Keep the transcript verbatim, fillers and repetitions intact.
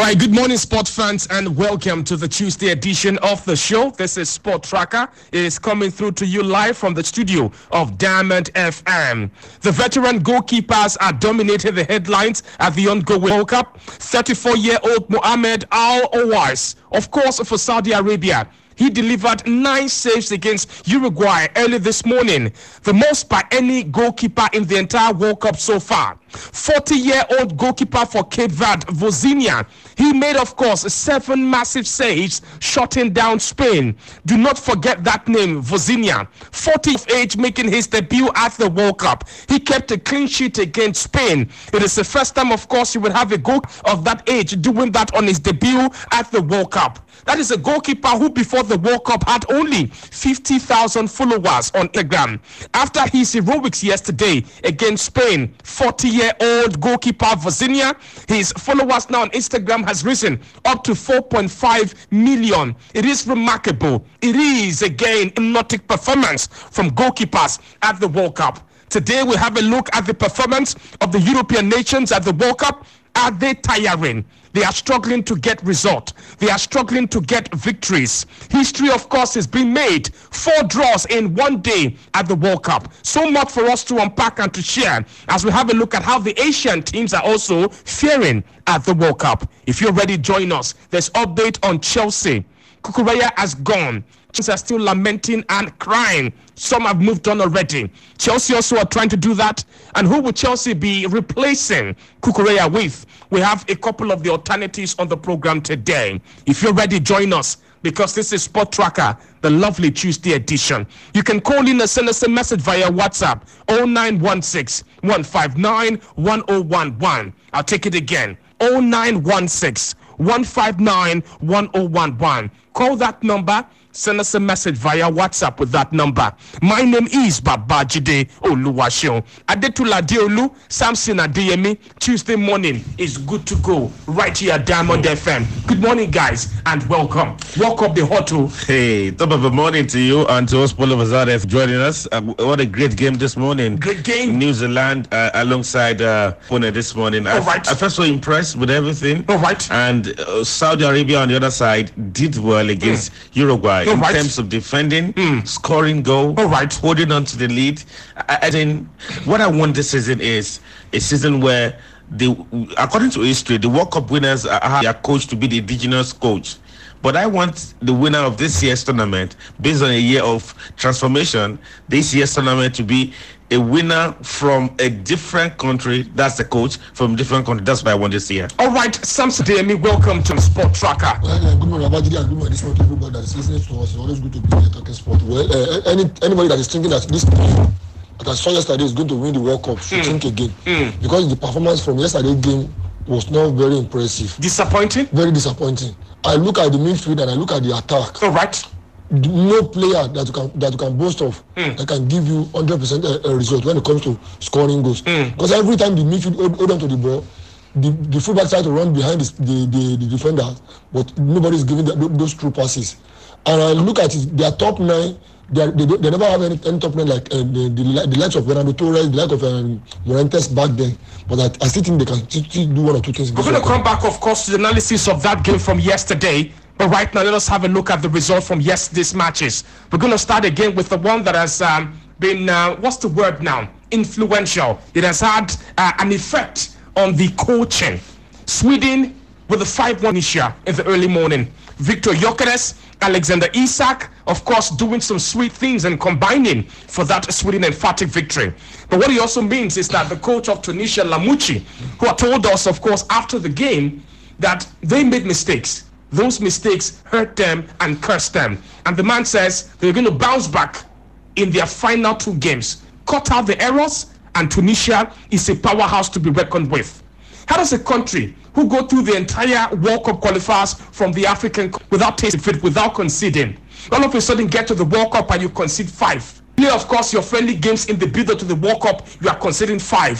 right, good morning, sport fans, and welcome to the Tuesday edition of the show. This is Sport Tracker. It is coming through to you live from the studio of Diamond F M. The veteran goalkeepers are dominating the headlines at the ongoing World Cup. thirty-four-year-old Mohamed Al Owais, of course, for Saudi Arabia. He delivered nine saves against Uruguay early this morning, the most by any goalkeeper in the entire World Cup so far. forty-year-old goalkeeper for Cape Verde, Vozinha. He made, of course, seven massive saves, shutting down Spain. Do not forget that name, Vozinha. forty of age, making his debut at the World Cup. He kept a clean sheet against Spain. It is the first time, of course, you would have a goal of that age doing that on his debut at the World Cup. That is a goalkeeper who before the World Cup had only fifty thousand followers on Instagram. After his heroics yesterday against Spain, forty-year-old goalkeeper Vozinha, his followers now on Instagram has risen up to four point five million. It is remarkable. It is, again, a hypnotic performance from goalkeepers at the World Cup. Today we have a look at the performance of the European nations at the World Cup. Are they tiring? They are struggling to get results. They are struggling to get victories. History, of course, is being made. Four draws in one day at the World Cup. So much for us to unpack and to share as we have a look at how the Asian teams are also faring at the World Cup. If you're ready, join us. There's update on Chelsea. Cucurella has gone. Chelsea are still lamenting and crying. Some have moved on already. Chelsea also are trying to do that. And who will Chelsea be replacing Cucurella with? We have a couple of the alternatives on the program today. If you're ready, join us, because this is Sport Tracker, the lovely Tuesday edition. You can call in and send us a message via WhatsApp, oh nine one six, one five nine, one oh one one. I'll take it again, oh nine one six, one five nine, one oh one one. Call that number. Send us a message via WhatsApp with that number. My name is Babajide Oluwaseun. Adetula Deolu, Samson Adeyemi. Tuesday morning is good to go right here at Diamond F M. Good morning, guys, and welcome. Welcome the hotel. Hey, top of the morning to you and to us, Paulo Vazadef, joining us. Uh, what a great game this morning. Great game. New Zealand uh, alongside uh, Pune this morning. All I, right. I felt so impressed with everything. All right. And uh, Saudi Arabia on the other side did well against mm. Uruguay. All in right. terms of defending, mm. scoring goal, all right, holding on to the lead. I, I think what I want this season is a season where, the, according to history, the World Cup winners are their coach to be the indigenous coach. But I want the winner of this year's tournament, based on a year of transformation, this year's tournament to be a winner from a different country. That's the coach from a different country. That's what I want this year. All right, Samson Adeyemi, welcome to Sport Tracker. Well, uh, good morning, Abajide, and good morning to everybody that is listening to us. It's always good to be here talking sport. Well, uh, any anybody that is thinking that this team that I saw yesterday is going to win the World Cup should mm. think again, mm. because the performance from yesterday's game was not very impressive. Disappointing? Very disappointing. I look at the midfield and I look at the attack. All right. No player that you can that you can boast of mm. that can give you one hundred percent a, a result when it comes to scoring goals. Mm. Because every time the midfield hold, hold on to the ball, the, the fullback try to run behind the the, the, the defender, but nobody is giving the, those true passes. And I look at it, their top nine, they, they, they never have any, any top nine like uh, the, the the likes of Fernando Torres, the likes of um, Morentes back then. But I, I still think they can still, still do one or two things. We're going to come back, of course, to the analysis of that game from yesterday. But right now, let us have a look at the result from yesterday's matches. We're going to start again with the one that has um, been, uh, what's the word now? Influential. It has had uh, an effect on the coaching. Sweden with a five one issue in the early morning. Victor Gyökeres, Alexander Isak, of course, doing some sweet things and combining for that Sweden emphatic victory. But what he also means is that the coach of Tunisia, Lamouchi, who had told us, of course, after the game, that they made mistakes. Those mistakes hurt them and cursed them. And the man says they're going to bounce back in their final two games. Cut out the errors, and Tunisia is a powerhouse to be reckoned with. How does a country who go through the entire World Cup qualifiers from the African without tasting fit, without conceding, all of a sudden get to the World Cup and you concede five? Play, of course, your friendly games in the build-up to the World Cup, you are conceding five.